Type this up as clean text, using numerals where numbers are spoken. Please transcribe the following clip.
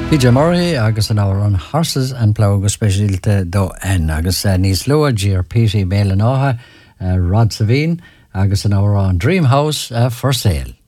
PJ Murray agus an áhar an Horses and Plough agus speisialte dó N agus níos lua ggéir P.T. méile nátha Rod Savine agus an áhar an Dream House for sale.